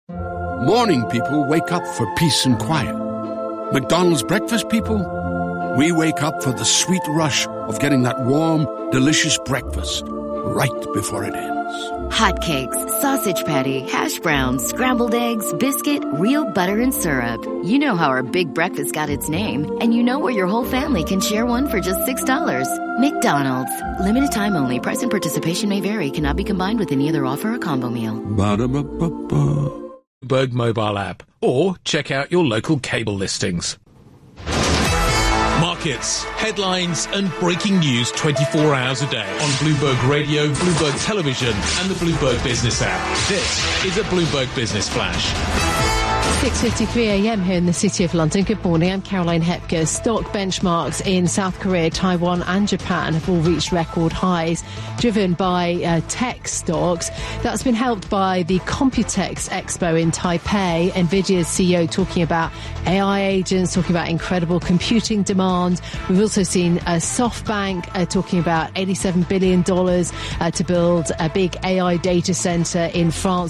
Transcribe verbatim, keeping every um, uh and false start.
Morning people wake up for peace and quiet. McDonald's breakfast people, we wake up for the sweet rush of getting that warm, delicious breakfast right before it ends. Hotcakes, sausage patty, hash browns, scrambled eggs, biscuit, real butter and syrup. You know how our big breakfast got its name, and you know where your whole family can share one for just six dollars. McDonald's. Limited time only. Price and participation may vary. Cannot be combined with any other offer or combo meal. Ba-da-ba-ba-ba. Bloomberg mobile app, or check out your local cable listings. Markets, headlines and breaking news twenty-four hours a day on Bloomberg Radio, Bloomberg Television and the Bloomberg Business app. This is a Bloomberg Business Flash. six fifty-three a m here in the City of London. Good morning, I'm Caroline Hepker. Stock benchmarks in South Korea, Taiwan and Japan have all reached record highs, driven by uh, tech stocks. That's been helped by the Computex Expo in Taipei. NVIDIA's C E O talking about A I agents, talking about incredible computing demand. We've also seen uh, SoftBank uh, talking about eighty-seven billion dollars uh, to build a big A I data center in France.